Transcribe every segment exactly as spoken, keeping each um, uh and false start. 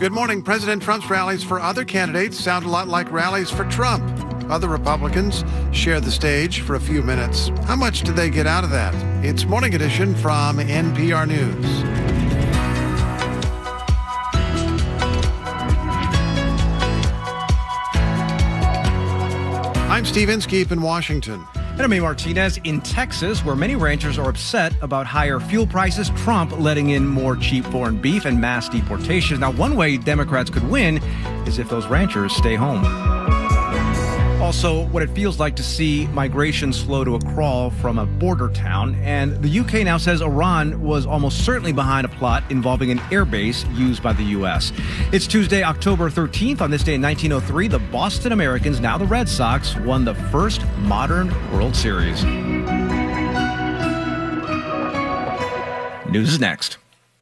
Good morning. President Trump's rallies for other candidates sound a lot like rallies for Trump. Other Republicans share the stage for a few minutes. How much do they get out of that? It's Morning Edition from N P R News. I'm Steve Inskeep in Washington. And I'm A. Martinez in Texas, where many ranchers are upset about higher fuel prices, Trump letting in more cheap foreign beef, and mass deportations. Now, one way Democrats could win is if those ranchers stay home. Also, what it feels like to see migration slow to a crawl from a border town. And the U K now says Iran was almost certainly behind a plot involving an airbase used by the U S. It's Tuesday, October thirteenth. On this day in nineteen oh three, the Boston Americans, now the Red Sox, won the first modern World Series. News is next.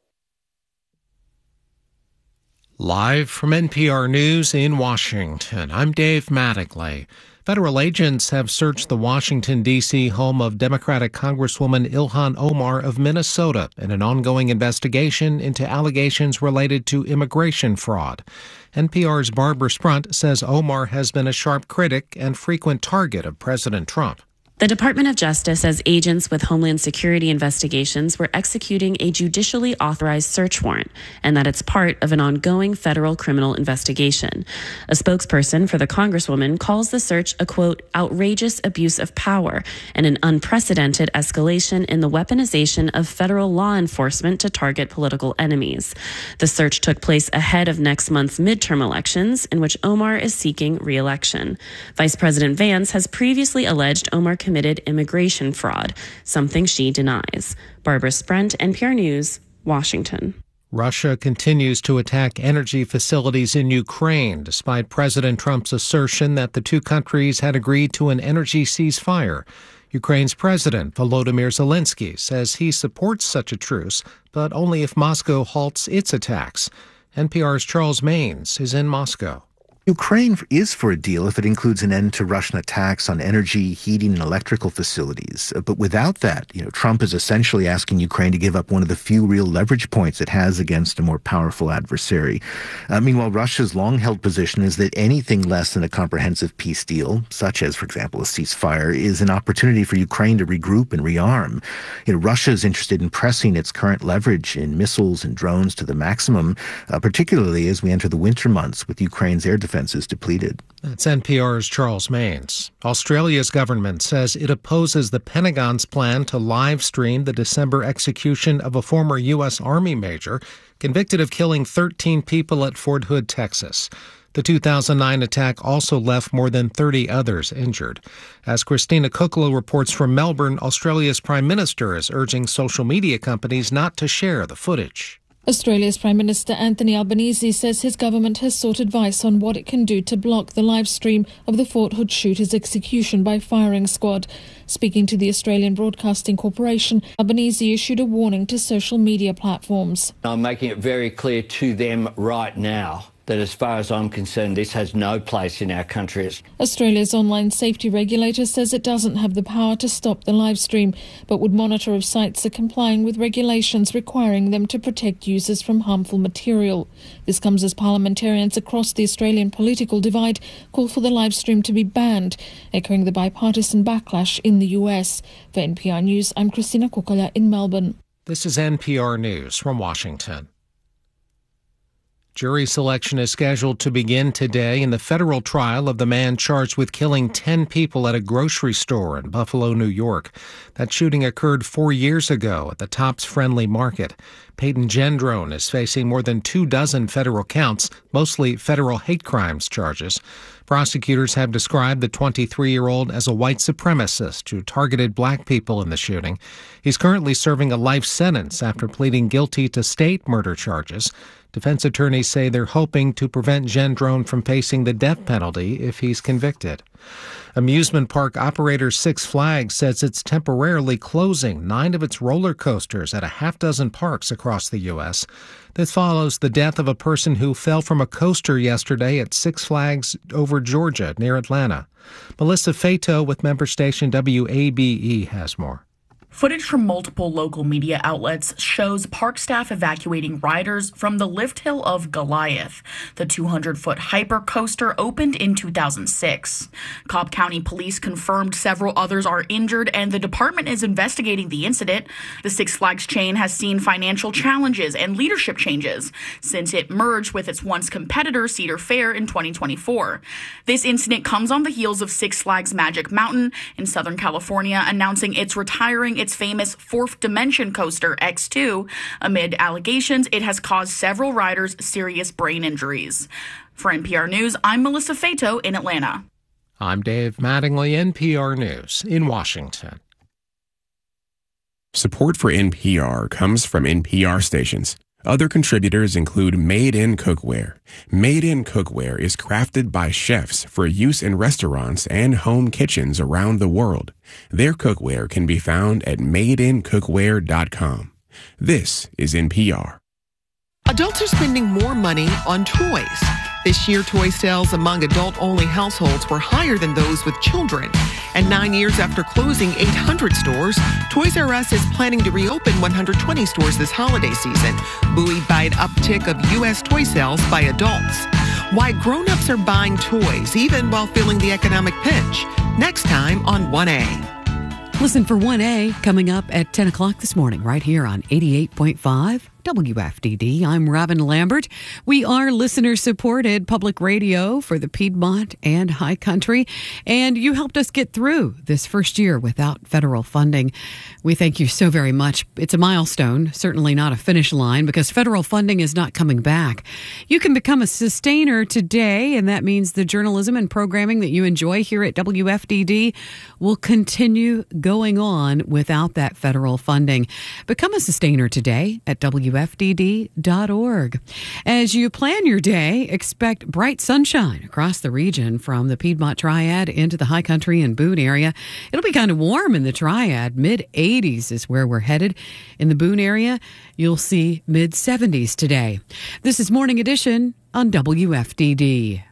Live from N P R News in Washington, I'm Dave Mattingly. Federal agents have searched the Washington, D C home of Democratic Congresswoman Ilhan Omar of Minnesota in an ongoing investigation into allegations related to immigration fraud. N P R's Barbara Sprunt says Omar has been a sharp critic and frequent target of President Trump. The Department of Justice says agents with Homeland Security investigations were executing a judicially authorized search warrant and that it's part of an ongoing federal criminal investigation. A spokesperson for the Congresswoman calls the search a, quote, outrageous abuse of power and an unprecedented escalation in the weaponization of federal law enforcement to target political enemies. The search took place ahead of next month's midterm elections, in which Omar is seeking re-election. Vice President Vance has previously alleged Omar committed immigration fraud, something she denies. Barbara Sprunt, N P R News, Washington. Russia continues to attack energy facilities in Ukraine, despite President Trump's assertion that the two countries had agreed to an energy ceasefire. Ukraine's President Volodymyr Zelensky says he supports such a truce, but only if Moscow halts its attacks. N P R's Charles Maynes is in Moscow. Ukraine is for a deal if it includes an end to Russian attacks on energy, heating, and electrical facilities. But without that, you know, Trump is essentially asking Ukraine to give up one of the few real leverage points it has against a more powerful adversary. Uh, meanwhile, Russia's long-held position is that anything less than a comprehensive peace deal, such as, for example, a ceasefire, is an opportunity for Ukraine to regroup and rearm. You know, Russia is interested in pressing its current leverage in missiles and drones to the maximum, uh, particularly as we enter the winter months with Ukraine's air defense is depleted. That's N P R's Charles Maynes. Australia's government says it opposes the Pentagon's plan to live stream the December execution of a former U S Army major convicted of killing thirteen people at Fort Hood, Texas. The two thousand nine attack also left more than thirty others injured. As Christina Kukla reports from Melbourne, Australia's Prime Minister is urging social media companies not to share the footage. Australia's Prime Minister Anthony Albanese says his government has sought advice on what it can do to block the live stream of the Fort Hood shooter's execution by firing squad. Speaking to the Australian Broadcasting Corporation, Albanese issued a warning to social media platforms. I'm making it very clear to them right now that as far as I'm concerned, this has no place in our country. Australia's online safety regulator says it doesn't have the power to stop the live stream, but would monitor if sites are complying with regulations requiring them to protect users from harmful material. This comes as parliamentarians across the Australian political divide call for the live stream to be banned, echoing the bipartisan backlash in the U S. For N P R News, I'm Christina Kukala in Melbourne. This is N P R News from Washington. Jury selection is scheduled to begin today in the federal trial of the man charged with killing ten people at a grocery store in Buffalo, New York. That shooting occurred four years ago at the Tops Friendly Market. Peyton Gendron is facing more than two dozen federal counts, mostly federal hate crimes charges. Prosecutors have described the twenty-three-year-old as a white supremacist who targeted black people in the shooting. He's currently serving a life sentence after pleading guilty to state murder charges. Defense attorneys say they're hoping to prevent Gendron from facing the death penalty if he's convicted. Amusement park operator Six Flags says it's temporarily closing nine of its roller coasters at a half dozen parks across the U S. This follows the death of a person who fell from a coaster yesterday at Six Flags over Georgia near Atlanta. Melissa Fato with member station W A B E has more. Footage from multiple local media outlets shows park staff evacuating riders from the lift hill of Goliath. The two hundred foot hyper coaster opened in two thousand six. Cobb County Police confirmed several others are injured, and the department is investigating the incident. The Six Flags chain has seen financial challenges and leadership changes since it merged with its once competitor Cedar Fair in twenty twenty-four. This incident comes on the heels of Six Flags Magic Mountain in Southern California announcing it's retiring its famous Fourth Dimension coaster X two. Amid allegations, it has caused several riders serious brain injuries. For N P R News, I'm Melissa Fato in Atlanta. I'm Dave Mattingly, N P R News in Washington. Support for N P R comes from N P R stations. Other contributors include Made in Cookware. Made in Cookware is crafted by chefs for use in restaurants and home kitchens around the world. Their cookware can be found at made in cookware dot com. This is N P R. Adults are spending more money on toys. This year, toy sales among adult-only households were higher than those with children. And nine years after closing eight hundred stores, Toys R Us is planning to reopen one hundred twenty stores this holiday season, buoyed by an uptick of U S toy sales by adults. Why grown-ups are buying toys, even while feeling the economic pinch. Next time on one A. Listen for one A coming up at ten o'clock this morning, right here on eighty-eight point five W F D D. I'm Robin Lambert. We are listener-supported public radio for the Piedmont and High Country, and you helped us get through this first year without federal funding. We thank you so very much. It's a milestone, certainly not a finish line, because federal funding is not coming back. You can become a sustainer today, and that means the journalism and programming that you enjoy here at W F D D will continue going on without that federal funding. Become a sustainer today at W F D D dot org. As you plan your day, expect bright sunshine across the region from the Piedmont Triad into the High Country and Boone area. It'll be kind of warm in the Triad. mid eighties is where we're headed. In the Boone area, you'll see mid seventies today. This is Morning Edition on W F D D.